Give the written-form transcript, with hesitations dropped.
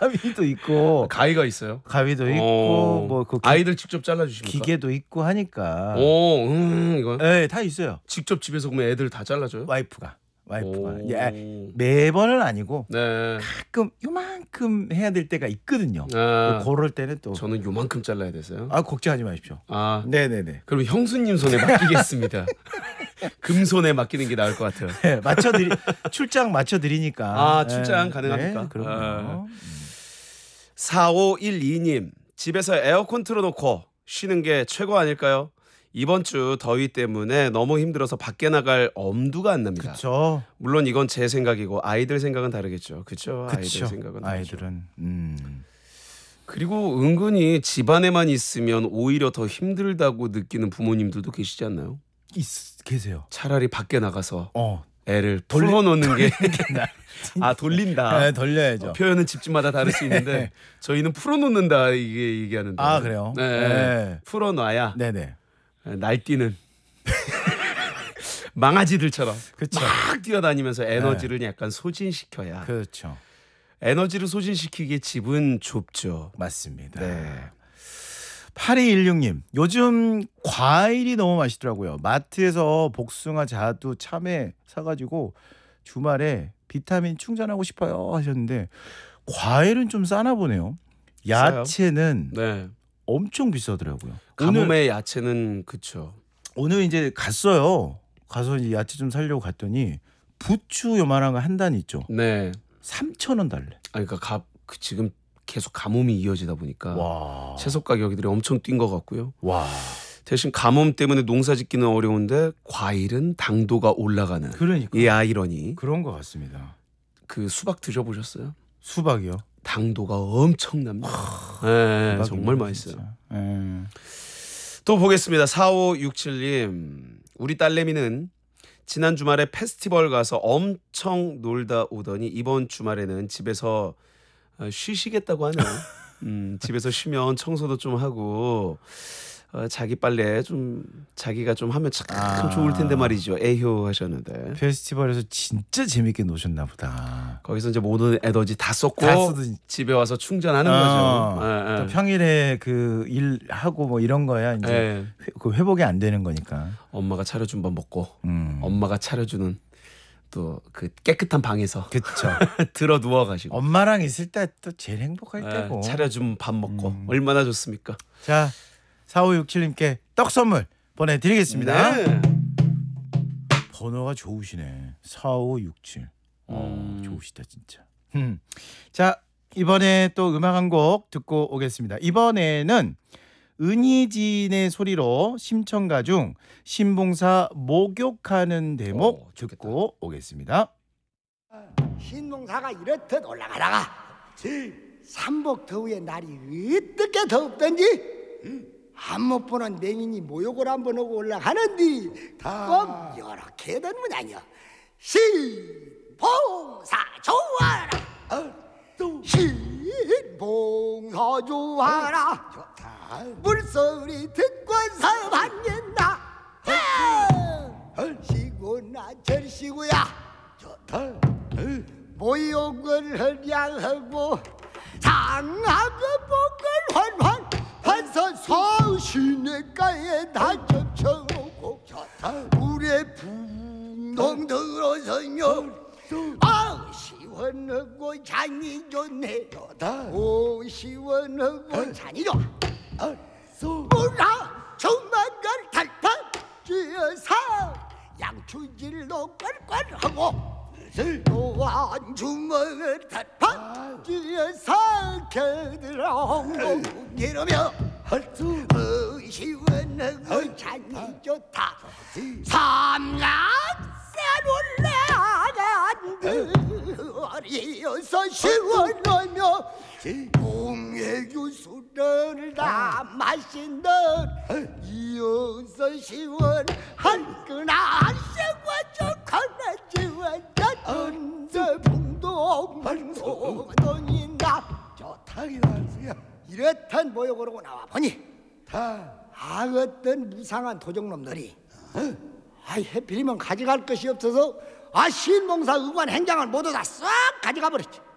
가위도 있고 가위가 있어요? 가위도 있고 뭐 그 아이들 직접 잘라주십니까? 기계도 있고 하니까. 이거. 네, 다 있어요. 직접 집에서 그러면 애들 다 잘라줘요? 와이프가 매번은 아니고 네. 가끔 요만큼 해야 될 때가 있거든요. 아, 그럴 때는 또 저는 요만큼 잘라야 돼서요. 걱정하지 마십시오. 네네네. 그럼 형수님 손에 맡기겠습니다. 금손에 맡기는 게 나을 것 같아요. 네, 출장 맞춰드리니까. 출장 가능합니까? 네, 그럼요. 4512님, 집에서 에어컨 틀어놓고 쉬는 게 최고 아닐까요? 이번 주 더위 때문에 너무 힘들어서 밖에 나갈 엄두가 안 납니다. 그렇죠. 물론 이건 제 생각이고 아이들 생각은 다르겠죠. 그렇죠? 아이들 생각은 다르죠. 아이들은 그리고 은근히 집안에만 있으면 오히려 더 힘들다고 느끼는 부모님들도 계시지 않나요? 계세요. 차라리 밖에 나가서 애를 돌려 풀어놓는 게 돌린다. 네, 돌려야죠. 표현은 집집마다 다를 수 있는데 저희는 풀어놓는다 이게 얘기하는데. 그래요? 네. 풀어놔야 네네. 날뛰는 망아지들처럼 그쵸. 막 뛰어다니면서 에너지를 약간 소진시켜야. 그렇죠. 에너지를 소진시키기에 집은 좁죠. 맞습니다. 네. 8216님, 요즘 과일이 너무 맛있더라고요. 마트에서 복숭아, 자두, 참외 사가지고 주말에 비타민 충전하고 싶어요 하셨는데 과일은 좀 싸나 보네요. 야채는 네. 엄청 비싸더라고요. 가뭄의 야채는 그쵸. 오늘 이제 갔어요. 가서 이제 야채 좀 사려고 갔더니 부추 요만한 거 한 단 있죠. 네. 3,000원 달래. 그러니까 지금 계속 가뭄이 이어지다 보니까 와. 채소 가격들이 엄청 뛴 것 같고요. 와. 대신 가뭄 때문에 농사 짓기는 어려운데 과일은 당도가 올라가는. 그러니까. 이 아이러니. 그런 것 같습니다. 그 수박 드셔보셨어요? 수박이요? 당도가 엄청납니다. 네, 정말 맛있어요. 또 보겠습니다. 4567님. 우리 딸내미는 지난 주말에 페스티벌 가서 엄청 놀다 오더니 이번 주말에는 집에서 쉬시겠다고 하네요. 집에서 쉬면 청소도 좀 하고 자기 빨래 좀 자기가 좀 하면 참 좋을 텐데 말이죠. 에휴 하셨는데. 페스티벌에서 진짜 재밌게 노셨나 보다. 거기서 이제 모든 에너지 다 썼고 집에 와서 충전하는 거죠. 또 평일에 그 일하고 뭐 이런 거야 이제 그 회복이 안 되는 거니까. 엄마가 차려준 밥 먹고 엄마가 차려주는 또 그 깨끗한 방에서 그쵸. 들어 누워가지고 엄마랑 있을 때 또 제일 행복할 때고 차려준 밥 먹고 얼마나 좋습니까? 자 4567님께 떡 선물 보내드리겠습니다. 네. 번호가 좋으시네. 4567. 좋으시다 진짜. 자 이번에 또 음악 한 곡 듣고 오겠습니다. 이번에는 은희진의 소리로 심청가 중 신봉사 목욕하는 대목 듣고 오겠습니다. 신봉사가 이렇듯 올라가다가 삼복더위에 날이 어떻게 덥던지 한 못 보는 맹인이 모욕을 한번 하고 올라가는디 꼭 이렇게 되는 모양이야. 신봉사 좋아라 신봉사 좋아라 물소리 듣고서 받는다 시구나 절시구야 모욕을 허량하고 상하고 복을 활활 반서 서시내가에 다 접쳐놓고 물에 붕덩 들어서며 시원하고 잔이 좋네 시원하고 잔이 좋아 물아 주먹을 달판 쥐어서 양추질로 껄껄하고 또한 주먹을 달판 쥐어서 겨드랑이 이러며 시원하고 잔이 좋다 삼각산 올라간 들이어서 시원하며 공해유수를 다 마신 듯 이어서 시원한 그나 세워줘 커나지와 언제 풍동풍동이나 좋다기다 이렇단 모욕을 하고 나와 보니 어떤 무상한 도적놈들이 해필이면 가져갈 것이 없어서 신봉사 의관 행장을 모두 다 싹 가져가 버렸지.